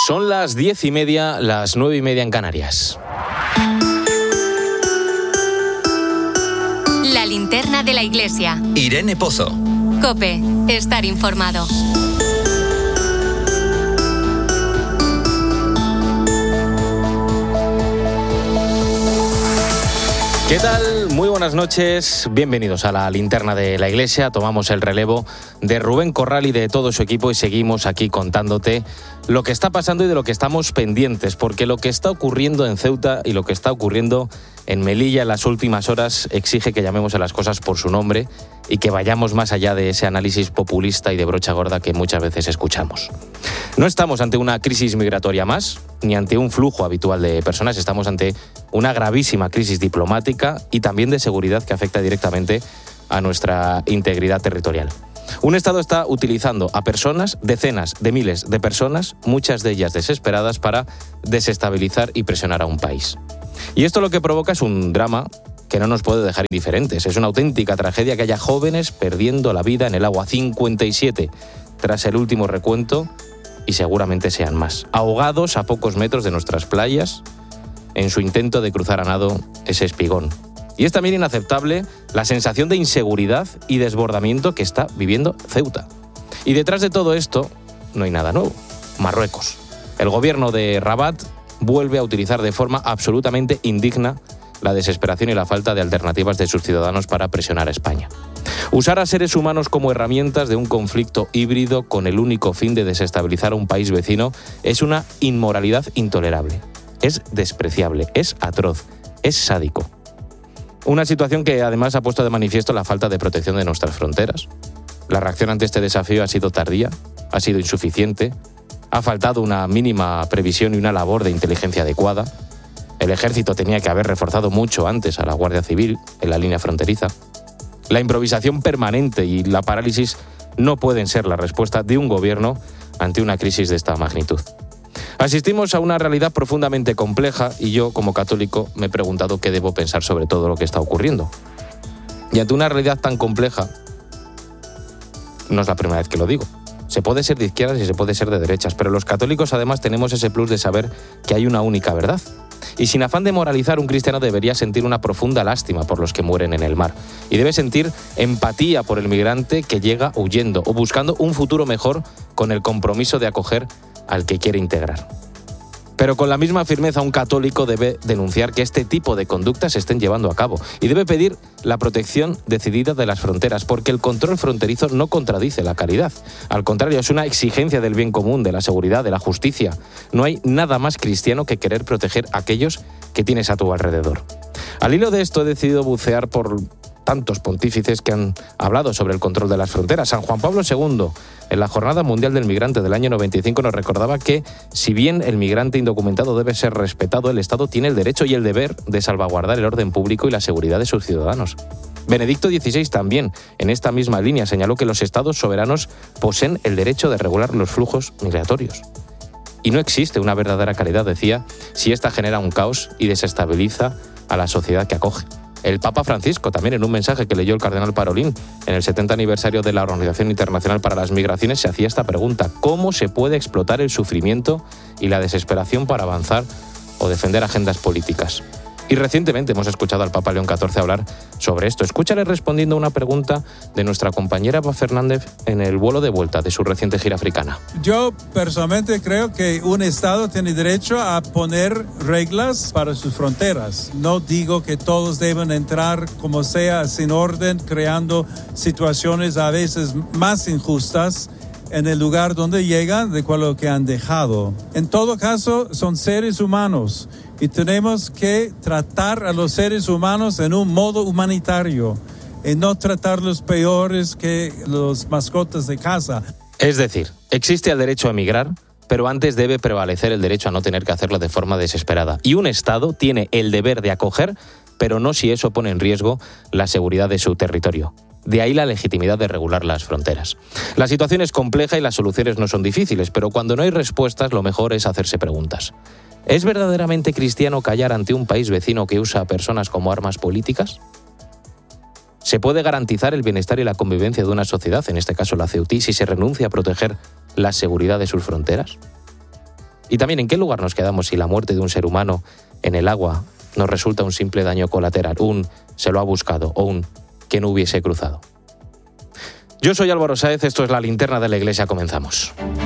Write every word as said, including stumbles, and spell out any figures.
Son las diez y media, las nueve y media en Canarias. La linterna de la iglesia. Irene Pozo. COPE. Estar informado. ¿Qué tal? Muy buenas noches. Bienvenidos a la linterna de la iglesia. Tomamos el relevo de Rubén Corral y de todo su equipo y seguimos aquí contándote lo que está pasando y de lo que estamos pendientes, porque lo que está ocurriendo en Ceuta y lo que está ocurriendo en Melilla en las últimas horas exige que llamemos a las cosas por su nombre y que vayamos más allá de ese análisis populista y de brocha gorda que muchas veces escuchamos. No estamos ante una crisis migratoria más, ni ante un flujo habitual de personas, estamos ante una gravísima crisis diplomática y también de seguridad que afecta directamente a nuestra integridad territorial. Un Estado está utilizando a personas, decenas de miles de personas, muchas de ellas desesperadas, para desestabilizar y presionar a un país. Y esto lo que provoca es un drama que no nos puede dejar indiferentes. Es una auténtica tragedia que haya jóvenes perdiendo la vida en el agua, cincuenta y siete tras el último recuento, y seguramente sean más, ahogados a pocos metros de nuestras playas en su intento de cruzar a nado ese espigón. Y es también inaceptable la sensación de inseguridad y desbordamiento que está viviendo Ceuta. Y detrás de todo esto no hay nada nuevo. Marruecos. El gobierno de Rabat vuelve a utilizar de forma absolutamente indigna la desesperación y la falta de alternativas de sus ciudadanos para presionar a España. Usar a seres humanos como herramientas de un conflicto híbrido con el único fin de desestabilizar a un país vecino es una inmoralidad intolerable. Es despreciable, es atroz, es sádico. Una situación que además ha puesto de manifiesto la falta de protección de nuestras fronteras. La reacción ante este desafío ha sido tardía, ha sido insuficiente, ha faltado una mínima previsión y una labor de inteligencia adecuada. El ejército tenía que haber reforzado mucho antes a la Guardia Civil en la línea fronteriza. La improvisación permanente y la parálisis no pueden ser la respuesta de un gobierno ante una crisis de esta magnitud. Asistimos a una realidad profundamente compleja y yo, como católico, me he preguntado qué debo pensar sobre todo lo que está ocurriendo. Y ante una realidad tan compleja, no es la primera vez que lo digo. Se puede ser de izquierdas y se puede ser de derechas, pero los católicos además tenemos ese plus de saber que hay una única verdad. Y sin afán de moralizar, un cristiano debería sentir una profunda lástima por los que mueren en el mar. Y debe sentir empatía por el migrante que llega huyendo o buscando un futuro mejor con el compromiso de acoger al que quiere integrar. Pero con la misma firmeza, un católico debe denunciar que este tipo de conductas se estén llevando a cabo y debe pedir la protección decidida de las fronteras, porque el control fronterizo no contradice la caridad. Al contrario, es una exigencia del bien común, de la seguridad, de la justicia. No hay nada más cristiano que querer proteger a aquellos que tienes a tu alrededor. Al hilo de esto he decidido bucear por tantos pontífices que han hablado sobre el control de las fronteras. San Juan Pablo segundo, en la Jornada Mundial del Migrante del año noventa y cinco, nos recordaba que, si bien el migrante indocumentado debe ser respetado, el Estado tiene el derecho y el deber de salvaguardar el orden público y la seguridad de sus ciudadanos. Benedicto dieciséis también, en esta misma línea, señaló que los Estados soberanos poseen el derecho de regular los flujos migratorios. Y no existe una verdadera caridad, decía, si ésta genera un caos y desestabiliza a la sociedad que acoge. El Papa Francisco, también en un mensaje que leyó el cardenal Parolín en el setenta aniversario de la Organización Internacional para las Migraciones, se hacía esta pregunta: ¿cómo se puede explotar el sufrimiento y la desesperación para avanzar o defender agendas políticas? Y recientemente hemos escuchado al Papa León catorce hablar sobre esto. Escúchale respondiendo a una pregunta de nuestra compañera Eva Fernández en el vuelo de vuelta de su reciente gira africana. Yo personalmente creo que un Estado tiene derecho a poner reglas para sus fronteras. No digo que todos deben entrar como sea, sin orden, creando situaciones a veces más injustas en el lugar donde llegan de lo que han dejado. En todo caso, son seres humanos y tenemos que tratar a los seres humanos en un modo humanitario y no tratarlos peores que los mascotas de casa. Es decir, existe el derecho a emigrar, pero antes debe prevalecer el derecho a no tener que hacerlo de forma desesperada. Y un Estado tiene el deber de acoger, pero no si eso pone en riesgo la seguridad de su territorio. De ahí la legitimidad de regular las fronteras. La situación es compleja y las soluciones no son difíciles, pero cuando no hay respuestas, lo mejor es hacerse preguntas. ¿Es verdaderamente cristiano callar ante un país vecino que usa a personas como armas políticas? ¿Se puede garantizar el bienestar y la convivencia de una sociedad, en este caso la ceutí, si se renuncia a proteger la seguridad de sus fronteras? Y también, ¿en qué lugar nos quedamos si la muerte de un ser humano en el agua nos resulta un simple daño colateral, un se lo ha buscado o un que no hubiese cruzado? Yo soy Álvaro Sáez, esto es La Linterna de la Iglesia, comenzamos.